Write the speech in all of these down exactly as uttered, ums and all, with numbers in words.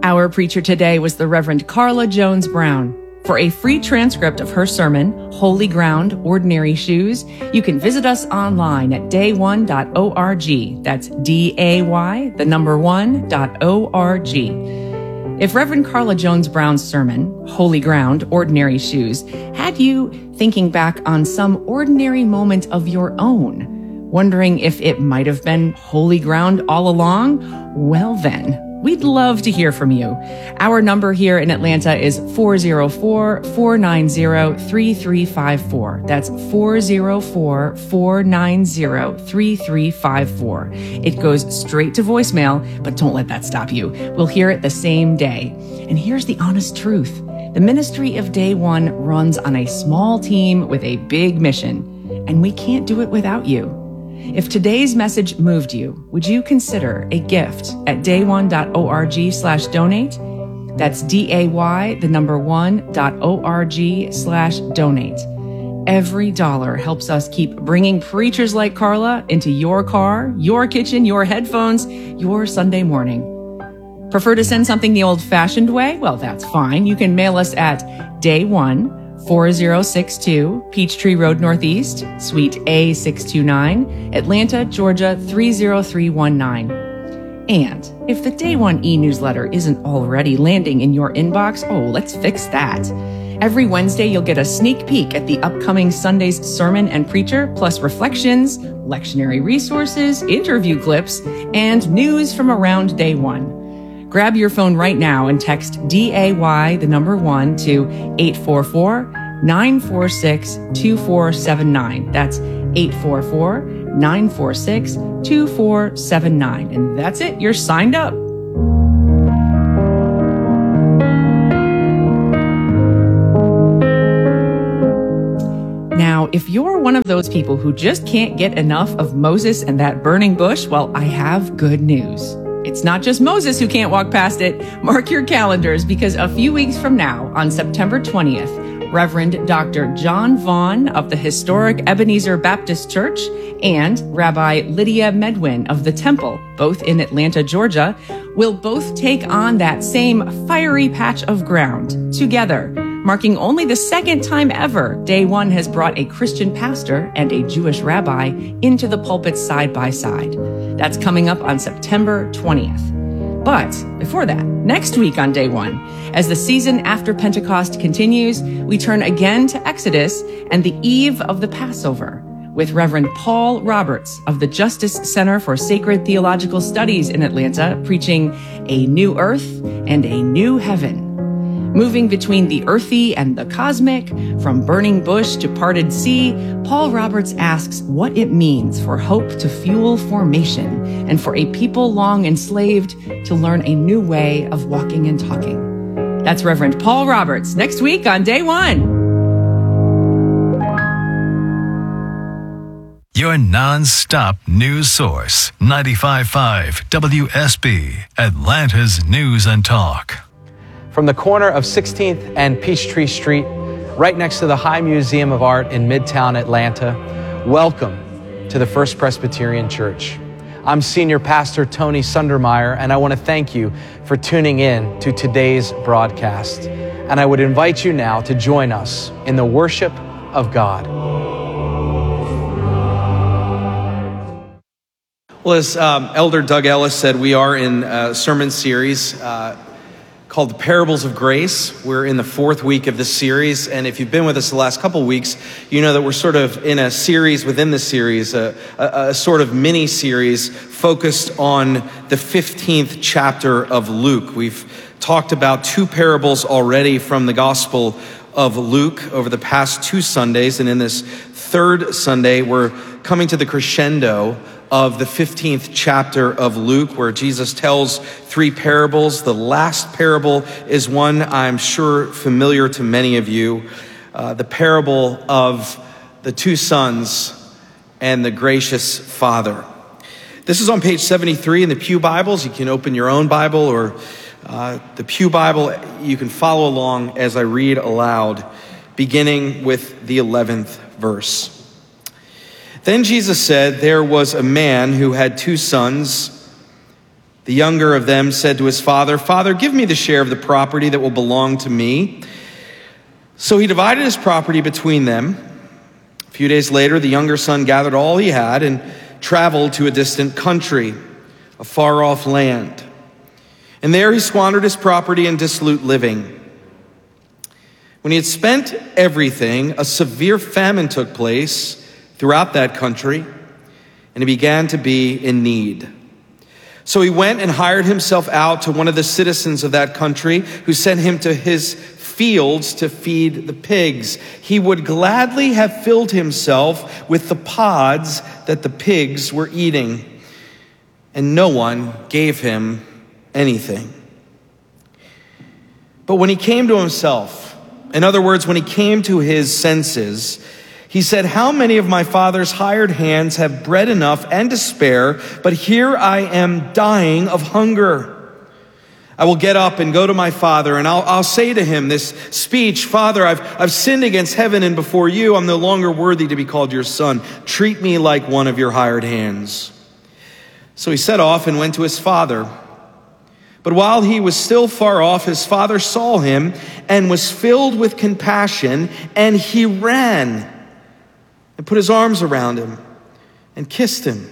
Our preacher today was the Reverend Carla Jones Brown. For a free transcript of her sermon, Holy Ground, Ordinary Shoes, you can visit us online at day one dot org. That's D A Y, the number one, dot O R G. If Reverend Carla Jones Brown's sermon, Holy Ground, Ordinary Shoes, had you thinking back on some ordinary moment of your own, wondering if it might have been holy ground all along, well then, we'd love to hear from you. Our number here in Atlanta is four oh four, four nine zero, three three five four. That's four oh four, four nine zero, three three five four. It goes straight to voicemail, but don't let that stop you. We'll hear it the same day. And here's the honest truth. The ministry of Day One runs on a small team with a big mission, and we can't do it without you. If today's message moved you, would you consider a gift at day one dot org slash donate? That's D-A-Y, the number one, dot O-R-G slash donate. Every dollar helps us keep bringing preachers like Carla into your car, your kitchen, your headphones, your Sunday morning. Prefer to send something the old-fashioned way? Well, that's fine. You can mail us at Day One, four oh six two, Peachtree Road Northeast, Suite A six two nine, Atlanta, Georgia three oh three one nine. And if the Day One e-newsletter isn't already landing in your inbox, oh, let's fix that. Every Wednesday, you'll get a sneak peek at the upcoming Sunday's sermon and preacher, plus reflections, lectionary resources, interview clips, and news from around Day One. Grab your phone right now and text D A Y, the number one, to eight four four, nine four six, two four seven nine. That's eight four four, nine four six, two four seven nine. And that's it. You're signed up. Now, if you're one of those people who just can't get enough of Moses and that burning bush, well, I have good news. It's not just Moses who can't walk past it. Mark your calendars, because a few weeks from now, on September twentieth, Reverend Doctor John Vaughn of the historic Ebenezer Baptist Church and Rabbi Lydia Medwin of the Temple, both in Atlanta, Georgia, will both take on that same fiery patch of ground together, marking only the second time ever Day One has brought a Christian pastor and a Jewish rabbi into the pulpit side by side. That's coming up on September twentieth. But before that, next week on Day One, as the season after Pentecost continues, we turn again to Exodus and the eve of the Passover with Reverend Paul Roberts of the Justice Center for Sacred Theological Studies in Atlanta, preaching A New Earth and a New Heaven. Moving between the earthy and the cosmic, from burning bush to parted sea, Paul Roberts asks what it means for hope to fuel formation and for a people long enslaved to learn a new way of walking and talking. That's Reverend Paul Roberts next week on Day One. Your non-stop news source, ninety-five point five W S B, Atlanta's News and Talk. From the corner of sixteenth and Peachtree Street, right next to the High Museum of Art in Midtown Atlanta, welcome to the First Presbyterian Church. I'm Senior Pastor Tony Sundermeyer, and I want to thank you for tuning in to today's broadcast. And I would invite you now to join us in the worship of God. Well, as um, Elder Doug Ellis said, we are in a sermon series uh, called The Parables of Grace. We're in the fourth week of this series, and if you've been with us the last couple of weeks, you know that we're sort of in a series within the series, a, a, a sort of mini-series focused on the fifteenth chapter of Luke. We've talked about two parables already from the Gospel of Luke over the past two Sundays, and in this third Sunday, we're coming to the crescendo of the fifteenth chapter of Luke, where Jesus tells three parables. The last parable is one I'm sure familiar to many of you, uh, the parable of the two sons and the gracious Father. This is on page seventy-three in the Pew Bibles. You can open your own Bible or uh, the Pew Bible. You can follow along as I read aloud, beginning with the eleventh verse. Then Jesus said, there was a man who had two sons. The younger of them said to his father, "Father, give me the share of the property that will belong to me." So he divided his property between them. A few days later, the younger son gathered all he had and traveled to a distant country, a far-off land. And there he squandered his property in dissolute living. When he had spent everything, a severe famine took place throughout that country, and he began to be in need. So he went and hired himself out to one of the citizens of that country, who sent him to his fields to feed the pigs. He would gladly have filled himself with the pods that the pigs were eating, and no one gave him anything. But when he came to himself, in other words, when he came to his senses, he said, "How many of my father's hired hands have bread enough and to spare, but here I am dying of hunger. I will get up and go to my father, and I'll, I'll say to him this speech, 'Father, I've, I've sinned against heaven and before you. I'm no longer worthy to be called your son. Treat me like one of your hired hands.' So he set off and went to his father. But while he was still far off, his father saw him and was filled with compassion, and he ran and put his arms around him and kissed him.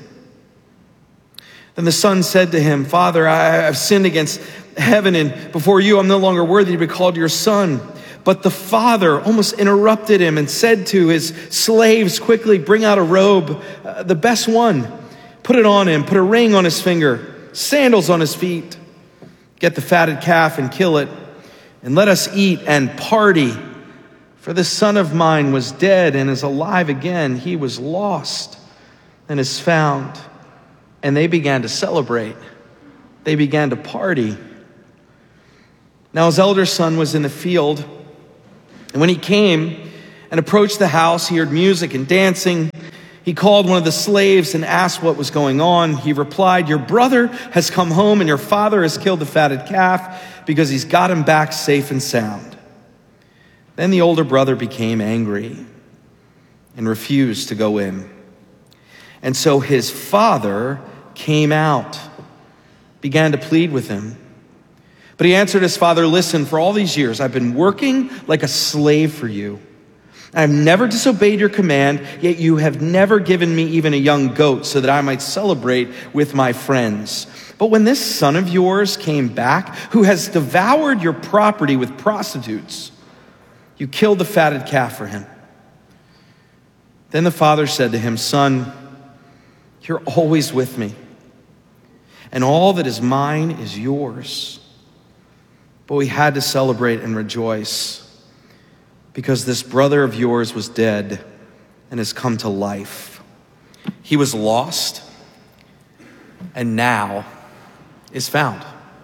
Then the son said to him, 'Father, I, I've sinned against heaven and before you. I'm no longer worthy to be called your son.' But the father almost interrupted him and said to his slaves, 'Quickly, bring out a robe, uh, the best one. Put it on him, put a ring on his finger, sandals on his feet. Get the fatted calf and kill it, and let us eat and party. For this son of mine was dead and is alive again. He was lost and is found.' And they began to celebrate. They began to party. Now his elder son was in the field, and when he came and approached the house, he heard music and dancing. He called one of the slaves and asked what was going on. He replied, 'Your brother has come home, and your father has killed the fatted calf because he's got him back safe and sound.' Then the older brother became angry and refused to go in. And so his father came out, began to plead with him. But he answered his father, 'Listen, for all these years I've been working like a slave for you. I have never disobeyed your command, yet you have never given me even a young goat so that I might celebrate with my friends. But when this son of yours came back, who has devoured your property with prostitutes, you killed the fatted calf for him.' Then the father said to him, 'Son, you're always with me, and all that is mine is yours.' But we had to celebrate and rejoice, because this brother of yours was dead and has come to life. He was lost and now is found."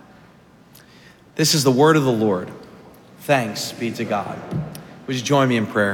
This is the word of the Lord. Thanks be to God. Would you join me in prayer?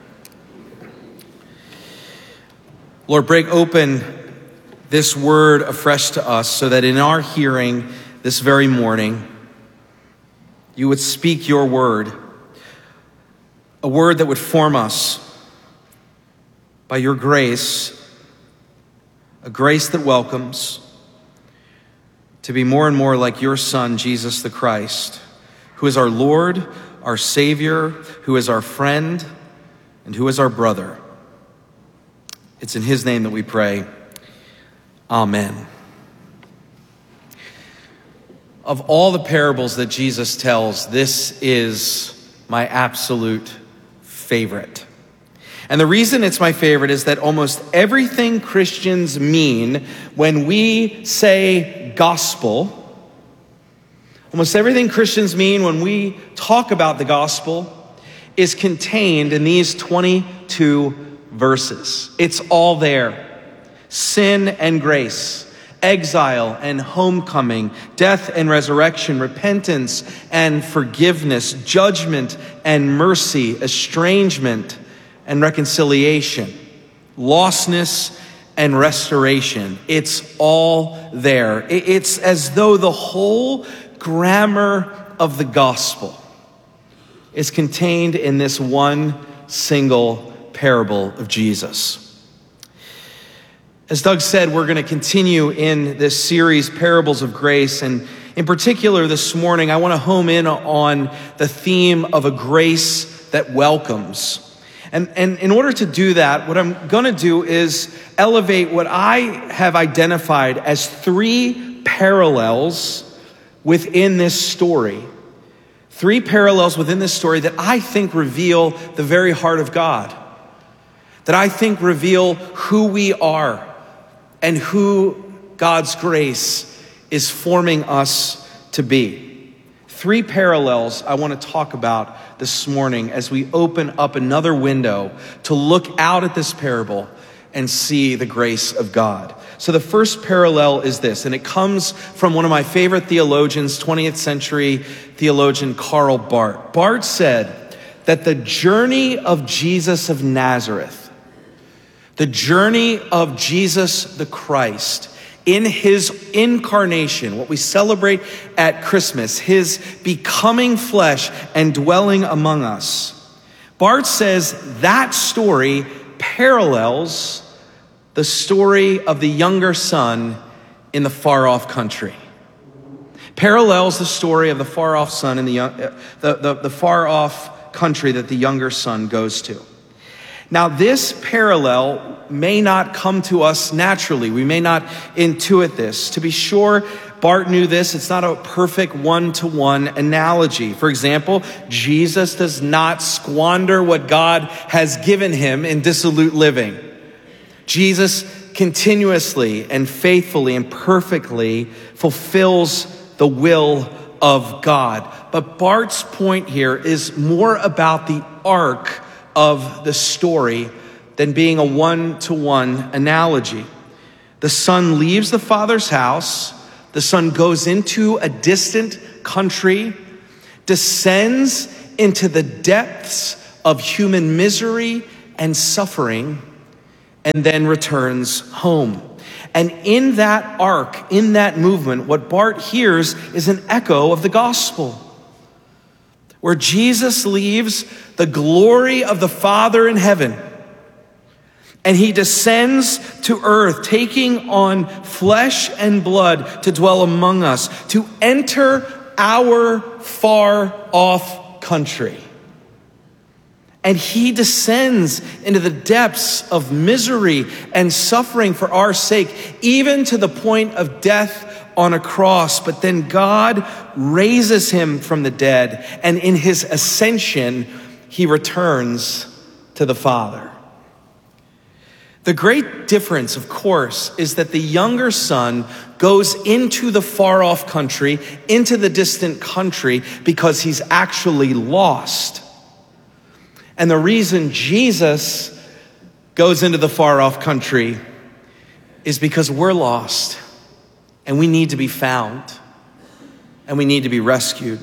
Lord, break open this word afresh to us so that in our hearing this very morning, you would speak your word, a word that would form us by your grace, a grace that welcomes, to be more and more like your Son, Jesus the Christ, who is our Lord, our Savior, who is our friend, and who is our brother. It's in his name that we pray. Amen. Of all the parables that Jesus tells, this is my absolute favorite. And the reason it's my favorite is that almost everything Christians mean when we say gospel, almost everything Christians mean when we talk about the gospel is contained in these twenty-two verses. It's all there. Sin and grace, exile and homecoming, death and resurrection, repentance and forgiveness, judgment and mercy, estrangement and reconciliation, lostness and restoration. It's all there. It's as though the whole grammar of the gospel is contained in this one single parable of Jesus. As Doug said, we're going to continue in this series, Parables of Grace. And in particular, this morning, I want to home in on the theme of a grace that welcomes. And, and in order to do that, what I'm going to do is elevate what I have identified as three parallels within this story. Three parallels within this story that I think reveal the very heart of God. That I think reveal who we are and who God's grace is forming us to be. Three parallels I want to talk about this morning as we open up another window to look out at this parable and see the grace of God. So the first parallel is this, and it comes from one of my favorite theologians, twentieth century theologian Karl Barth. Barth said that the journey of Jesus of Nazareth, the journey of Jesus the Christ in his incarnation, what we celebrate at Christmas, his becoming flesh and dwelling among us. Barth says that story parallels the story of the younger son in the far-off country. Parallels the story of the far-off son in the, uh, the, the, the far-off country that the younger son goes to. Now, this parallel may not come to us naturally. We may not intuit this. To be sure, Barth knew this. It's not a perfect one-to-one analogy. For example, Jesus does not squander what God has given him in dissolute living. Jesus continuously and faithfully and perfectly fulfills the will of God. But Barth's point here is more about the arc of the story than being a one-to-one analogy. The son leaves the father's house. The son goes into a distant country, descends into the depths of human misery and suffering, and then returns home. And in that arc, in that movement, what Barth hears is an echo of the gospel, where Jesus leaves the glory of the Father in heaven, and he descends to earth, taking on flesh and blood to dwell among us, to enter our far-off country. And he descends into the depths of misery and suffering for our sake, even to the point of death on a cross. But then God raises him from the dead, and in his ascension, he returns to the Father. The great difference, of course, is that the younger son goes into the far-off country, into the distant country, because he's actually lost. And the reason Jesus goes into the far-off country is because we're lost, and we need to be found, and we need to be rescued.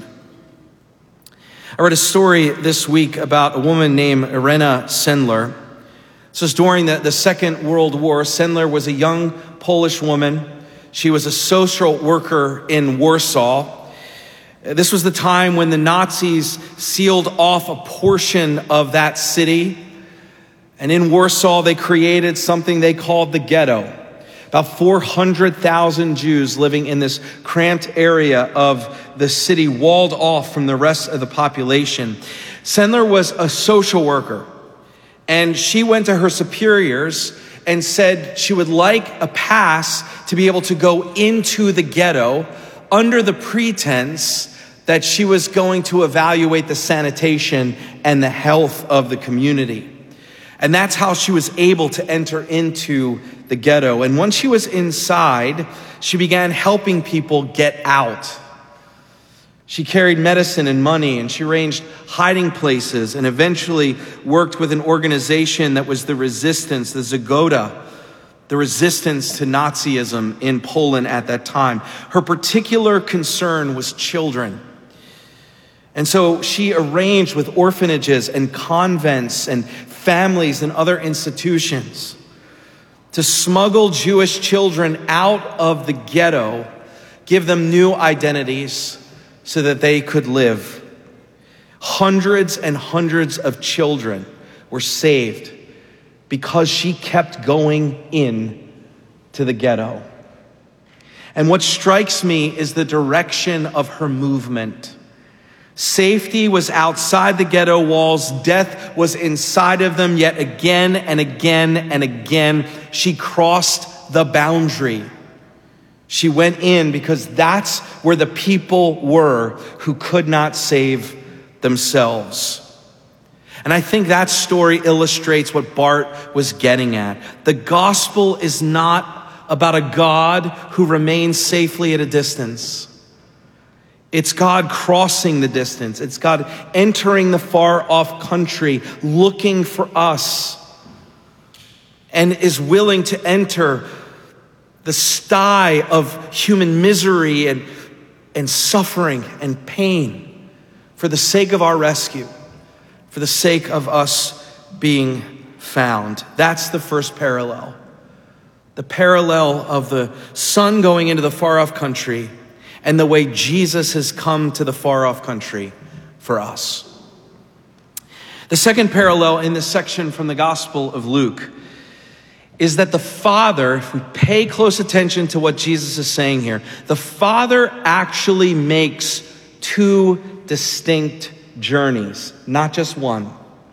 I read a story this week about a woman named Irena Sendler. This was during the, the Second World War. Sendler was a young Polish woman. She was a social worker in Warsaw. This was the time when the Nazis sealed off a portion of that city. And in Warsaw, they created something they called the ghetto. About four hundred thousand Jews living in this cramped area of the city, walled off from the rest of the population. Sendler was a social worker, and she went to her superiors and said she would like a pass to be able to go into the ghetto under the pretense that she was going to evaluate the sanitation and the health of the community. And that's how she was able to enter into the ghetto. And once she was inside, she began helping people get out. She carried medicine and money, and she arranged hiding places, and eventually worked with an organization that was the resistance, the Zgoda, the resistance to Nazism in Poland at that time. Her particular concern was children. And so she arranged with orphanages and convents and families and other institutions to smuggle Jewish children out of the ghetto, give them new identities so that they could live. Hundreds and hundreds of children were saved because she kept going in to the ghetto. And what strikes me is the direction of her movement. Safety was outside the ghetto walls. Death was inside of them. Yet again and again and again, she crossed the boundary. She went in because that's where the people were who could not save themselves. And I think that story illustrates what Bart was getting at. The gospel is not about a God who remains safely at a distance. It's God crossing the distance. It's God entering the far off country, looking for us, and is willing to enter the sty of human misery and, and suffering and pain for the sake of our rescue, for the sake of us being found. That's the first parallel. The parallel of the son going into the far off country and the way Jesus has come to the far off country for us. The second parallel in this section from the Gospel of Luke is that the Father, if we pay close attention to what Jesus is saying here, the Father actually makes two distinct journeys, not just one.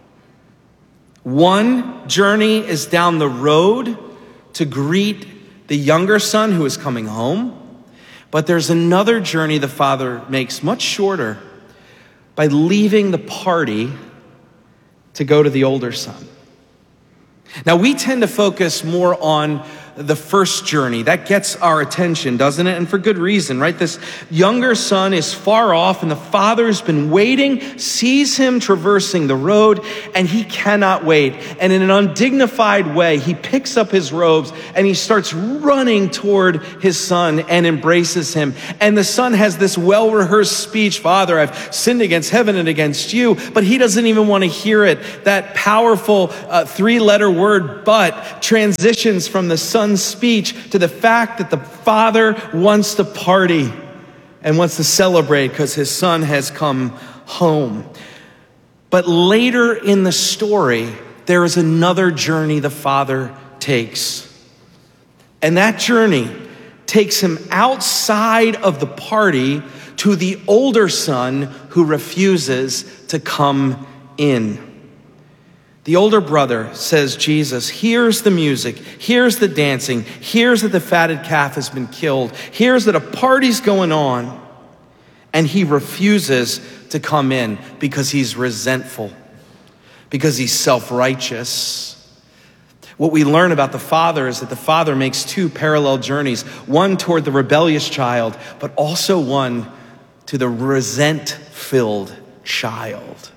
One journey is down the road to greet the younger son who is coming home. But there's another journey the Father makes, much shorter, by leaving the party to go to the older son. Now, we tend to focus more on the first journey. That gets our attention, doesn't it? And for good reason, right? This younger son is far off, and the father's been waiting, sees him traversing the road, and he cannot wait. And in an undignified way, he picks up his robes and he starts running toward his son and embraces him. And the son has this well-rehearsed speech, "Father, I've sinned against heaven and against you," but he doesn't even want to hear it. That powerful uh, three-letter word, "but," transitions from the son's speech to the fact that the father wants to party and wants to celebrate because his son has come home. But later in the story, there is another journey the father takes. And that journey takes him outside of the party to the older son who refuses to come in. The older brother, says Jesus, hears the music, hears the dancing, hears that the fatted calf has been killed, hears that a party's going on, and he refuses to come in because he's resentful, because he's self-righteous. What we learn about the father is that the father makes two parallel journeys, one toward the rebellious child, but also one to the resent-filled child.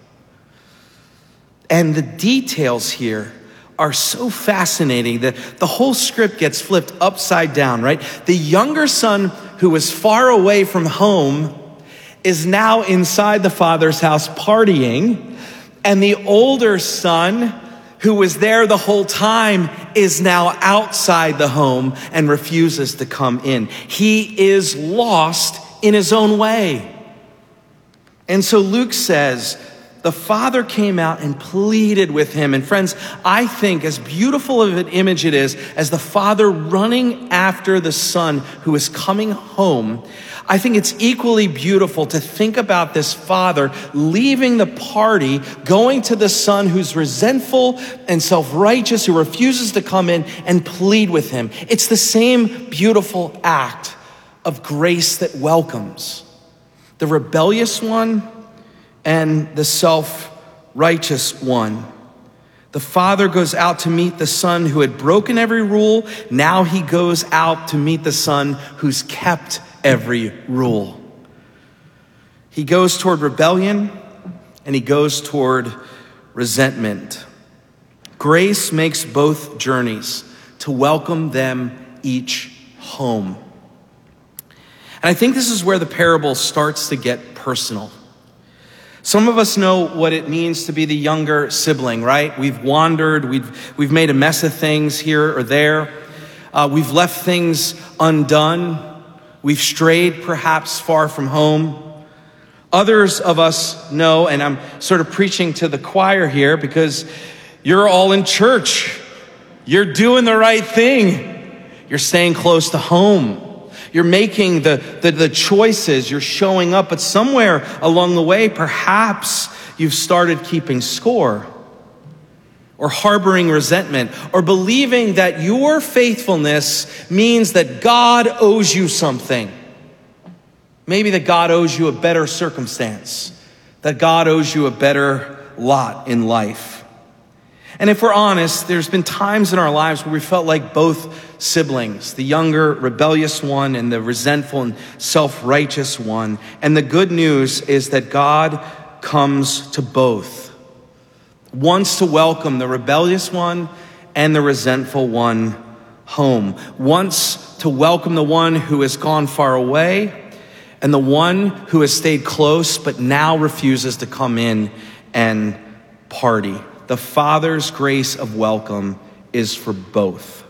And the details here are so fascinating that the whole script gets flipped upside down, right? The younger son who was far away from home is now inside the father's house partying, and the older son who was there the whole time is now outside the home and refuses to come in. He is lost in his own way. And so Luke says, the father came out and pleaded with him. And friends, I think as beautiful of an image it is as the father running after the son who is coming home, I think it's equally beautiful to think about this father leaving the party, going to the son who's resentful and self-righteous, who refuses to come in, and plead with him. It's the same beautiful act of grace that welcomes the rebellious one and the self-righteous one. The father goes out to meet the son who had broken every rule. Now he goes out to meet the son who's kept every rule. He goes toward rebellion and he goes toward resentment. Grace makes both journeys to welcome them each home. And I think this is where the parable starts to get personal. Some of us know what it means to be the younger sibling, right? We've wandered, we've we've made a mess of things here or there. Uh, we've left things undone. We've strayed perhaps far from home. Others of us know, and I'm sort of preaching to the choir here because you're all in church. You're doing the right thing. You're staying close to home. You're making the, the, the choices. You're showing up. But somewhere along the way, perhaps you've started keeping score, or harboring resentment, or believing that your faithfulness means that God owes you something. Maybe that God owes you a better circumstance, that God owes you a better lot in life. And if we're honest, there's been times in our lives where we felt like both siblings, the younger, rebellious one and the resentful and self-righteous one. And the good news is that God comes to both, wants to welcome the rebellious one and the resentful one home, wants to welcome the one who has gone far away and the one who has stayed close but now refuses to come in and party. The Father's grace of welcome is for both.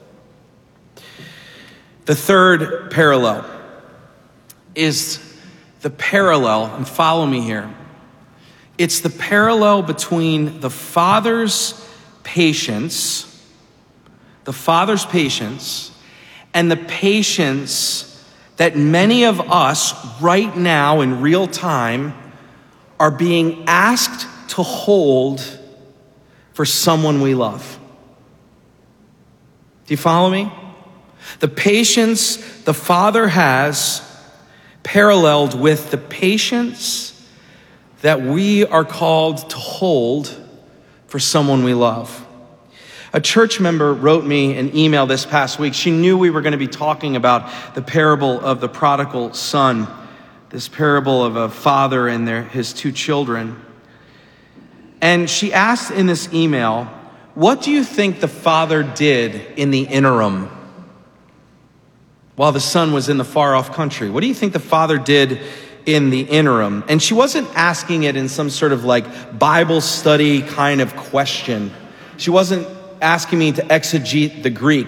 The third parallel is the parallel, and follow me here. It's the parallel between the Father's patience, the Father's patience, and the patience that many of us right now in real time are being asked to hold for someone we love. Do you follow me? The patience the Father has paralleled with the patience that we are called to hold for someone we love. A church member wrote me an email this past week. She knew we were going to be talking about the parable of the prodigal son, this parable of a father and their, his two children. And she asked in this email, what do you think the father did in the interim while the son was in the far off country? What do you think the father did in the interim? And she wasn't asking it in some sort of like Bible study kind of question. She wasn't asking me to exegete the Greek.